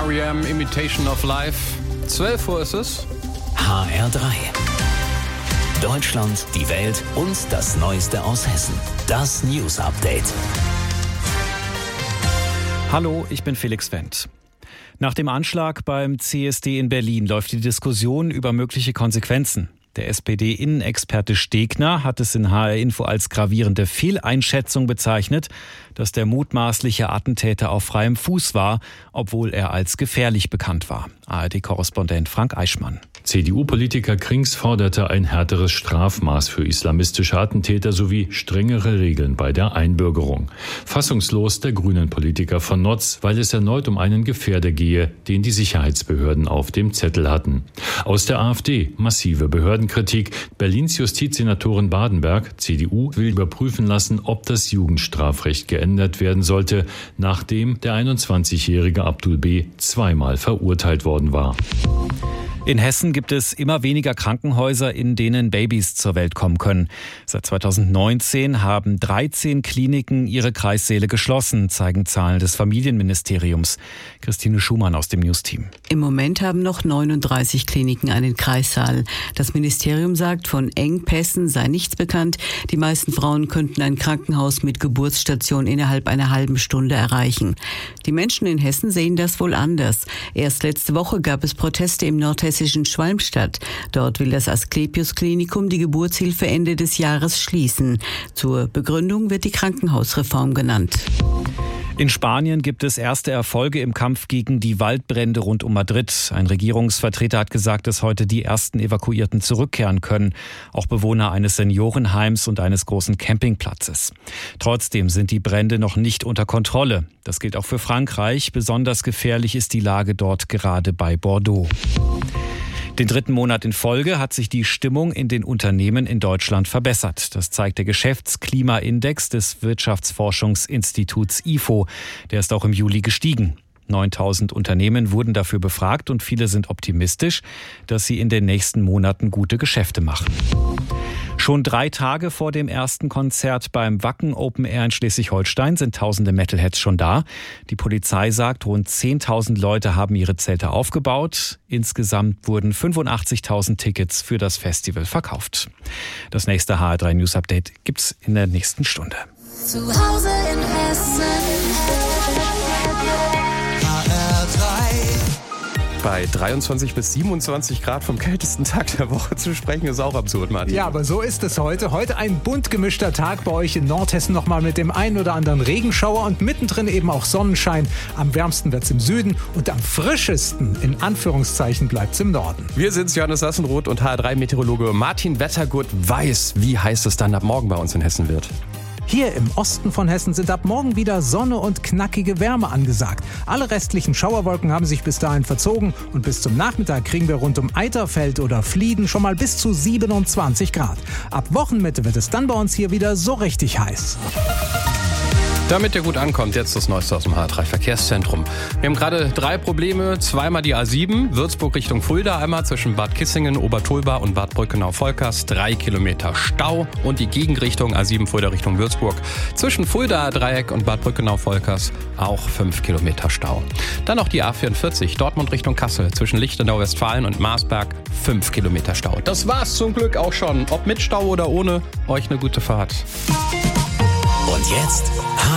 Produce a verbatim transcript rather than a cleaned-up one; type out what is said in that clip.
R E M, Imitation of Life. zwölf Uhr ist es. H R drei. Deutschland, die Welt und das Neueste aus Hessen. Das News Update. Hallo, ich bin Felix Wendt. Nach dem Anschlag beim C S D in Berlin läuft die Diskussion über mögliche Konsequenzen. Der S P D-Innenexperte Stegner hat es in H R-Info als gravierende Fehleinschätzung bezeichnet, dass der mutmaßliche Attentäter auf freiem Fuß war, obwohl er als gefährlich bekannt war. A R D-Korrespondent Frank Eichmann. C D U-Politiker Krings forderte ein härteres Strafmaß für islamistische Attentäter sowie strengere Regeln bei der Einbürgerung. Fassungslos der Grünen-Politiker von Notz, weil es erneut um einen Gefährder gehe, den die Sicherheitsbehörden auf dem Zettel hatten. Aus der AfD massive Behördenkritik. Berlins Justizsenatorin Badenberg, C D U, will überprüfen lassen, ob das Jugendstrafrecht geändert werden sollte, nachdem der einundzwanzigjährige Abdul B. zweimal verurteilt worden war. In Hessen gibt es immer weniger Krankenhäuser, in denen Babys zur Welt kommen können. Seit zweitausendneunzehn haben dreizehn Kliniken ihre Kreissäle geschlossen, zeigen Zahlen des Familienministeriums. Christine Schumann aus dem News-Team. Im Moment haben noch neununddreißig Kliniken einen Kreissaal. Das Ministerium sagt, von Engpässen sei nichts bekannt. Die meisten Frauen könnten ein Krankenhaus mit Geburtsstation innerhalb einer halben Stunde erreichen. Die Menschen in Hessen sehen das wohl anders. Erst letzte Woche gab es Proteste im Nordhessischen Schwalmstadt. Dort will das Asklepios-Klinikum die Geburtshilfe Ende des Jahres schließen. Zur Begründung wird die Krankenhausreform genannt. In Spanien gibt es erste Erfolge im Kampf gegen die Waldbrände rund um Madrid. Ein Regierungsvertreter hat gesagt, dass heute die ersten Evakuierten zurückkehren können. Auch Bewohner eines Seniorenheims und eines großen Campingplatzes. Trotzdem sind die Brände noch nicht unter Kontrolle. Das gilt auch für Frankreich. Besonders gefährlich ist die Lage dort gerade bei Bordeaux. Den dritten Monat in Folge hat sich die Stimmung in den Unternehmen in Deutschland verbessert. Das zeigt der Geschäftsklimaindex des Wirtschaftsforschungsinstituts I F O. Der ist auch im Juli gestiegen. neuntausend Unternehmen wurden dafür befragt und viele sind optimistisch, dass sie in den nächsten Monaten gute Geschäfte machen. Schon drei Tage vor dem ersten Konzert beim Wacken Open Air in Schleswig-Holstein sind tausende Metalheads schon da. Die Polizei sagt, rund zehntausend Leute haben ihre Zelte aufgebaut. Insgesamt wurden fünfundachtzigtausend Tickets für das Festival verkauft. Das nächste H R drei News Update gibt's in der nächsten Stunde. Zu Hause in Hessen. H R drei. Bei dreiundzwanzig bis siebenundzwanzig Grad vom kältesten Tag der Woche zu sprechen, ist auch absurd, Martin. Ja, aber so ist es heute. Heute ein bunt gemischter Tag bei euch in Nordhessen, nochmal mit dem einen oder anderen Regenschauer und mittendrin eben auch Sonnenschein. Am wärmsten wird's im Süden und am frischesten, in Anführungszeichen, bleibt's im Norden. Wir sind's, Johannes Sassenroth und H R drei Meteorologe Martin Wettergut weiß, wie heiß es dann ab morgen bei uns in Hessen wird. Hier im Osten von Hessen sind ab morgen wieder Sonne und knackige Wärme angesagt. Alle restlichen Schauerwolken haben sich bis dahin verzogen und bis zum Nachmittag kriegen wir rund um Eiterfeld oder Flieden schon mal bis zu siebenundzwanzig Grad. Ab Wochenmitte wird es dann bei uns hier wieder so richtig heiß. Damit ihr gut ankommt, jetzt das Neueste aus dem H R drei Verkehrszentrum. Wir haben gerade drei Probleme. Zweimal die A sieben, Würzburg Richtung Fulda, einmal zwischen Bad Kissingen, Obertolba und Bad Brückenau-Volkers. Drei Kilometer Stau. Und die Gegenrichtung A sieben Fulda Richtung Würzburg. Zwischen Fulda Dreieck und Bad Brückenau-Volkers auch fünf Kilometer Stau. Dann noch die A vierundvierzig, Dortmund Richtung Kassel. Zwischen Lichtenau, Westfalen und Marsberg fünf Kilometer Stau. Das war's zum Glück auch schon. Ob mit Stau oder ohne, euch eine gute Fahrt. Und jetzt